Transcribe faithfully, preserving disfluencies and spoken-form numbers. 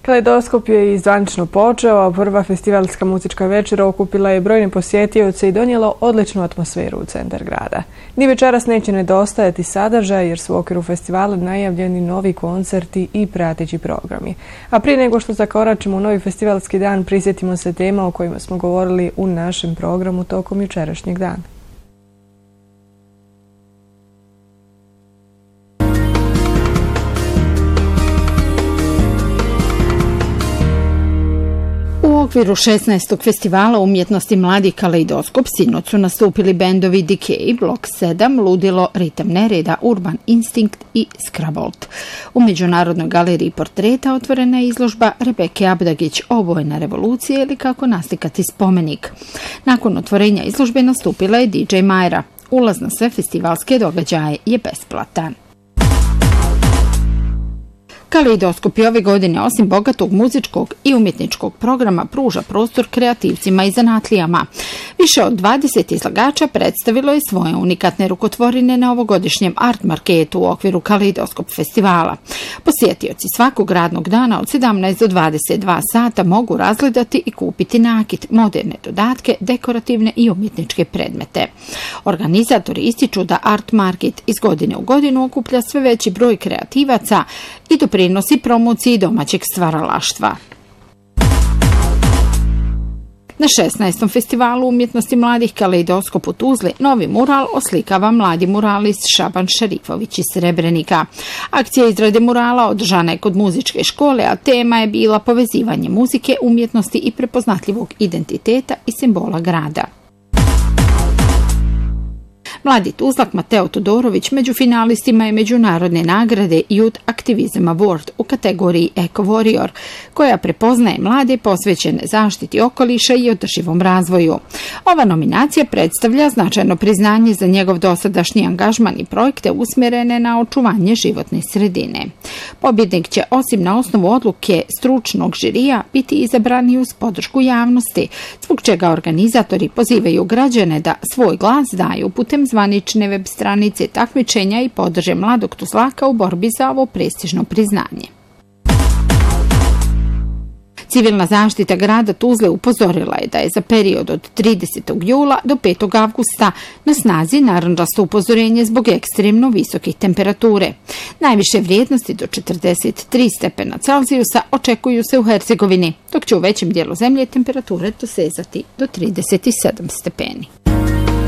Kaleidoskop je i zvanično počeo, a prva festivalska muzička večera okupila je brojne posjetioce i donijelo odličnu atmosferu u centar grada. Ni večeras neće nedostajati sadržaj jer su u okviru festivala najavljeni novi koncerti i prateći programi. A prije nego što zakoračimo u novi festivalski dan, prisjetimo se tema o kojima smo govorili u našem programu tokom jučerašnjeg dana. U okviru šesnaestog festivala umjetnosti Mladi Kaleidoskop sinoć su nastupili bendovi Decay, Blok sedam, Ludilo, Ritam nereda, Urban Instinkt i Skrabolt. U Međunarodnoj galeriji portreta otvorena je izložba Rebeke Abdagić Obojena revolucija ili kako naslikati spomenik. Nakon otvorenja izložbe nastupila je D J Majra. Ulaz na sve festivalske događaje je besplatan. Kaleidoskop je ove godine osim bogatog muzičkog i umjetničkog programa pruža prostor kreativcima i zanatlijama. Više od dvadeset izlagača predstavilo je svoje unikatne rukotvorine na ovogodišnjem art marketu u okviru Kaleidoskop festivala. Posjetioci svakog radnog dana od sedamnaest do dvadeset dva sata mogu razgledati i kupiti nakit, moderne dodatke, dekorativne i umjetničke predmete. Organizatori ističu da art market iz godine u godinu okuplja sve veći broj kreativaca i doprinosi promociji domaćeg stvaralaštva. Na šesnaestom festivalu umjetnosti mladih Kaleidoskop u Tuzli novi mural oslikava mladi muralist Šaban Šerifović iz Srebrenika. Akcija izrade murala održana je kod muzičke škole, a tema je bila povezivanje muzike, umjetnosti i prepoznatljivog identiteta i simbola grada. Mladi Tuzlak Mateo Todorović među finalistima je međunarodne nagrade Youth Activism Award u kategoriji Eco Warrior, koja prepoznaje mlade posvećene zaštiti okoliša i održivom razvoju. Ova nominacija predstavlja značajno priznanje za njegov dosadašnji angažman i projekte usmjerene na očuvanje životne sredine. Pobjednik će osim na osnovu odluke stručnog žirija biti izabran i uz podršku javnosti, zbog čega organizatori pozivaju građane da svoj glas daju putem zvanične web stranice takmičenja i podrže mladog Tuzlaka u borbi za ovo prestižno priznanje. Civilna zaštita grada Tuzle upozorila je da je za period od tridesetog jula do petog avgusta na snazi narandžasto upozorenje zbog ekstremno visoke temperature. Najviše vrijednosti do četrdeset tri stepena Celzijusa očekuju se u Hercegovini, dok će u većem dijelu zemlje temperature dosezati do trideset sedam stepeni.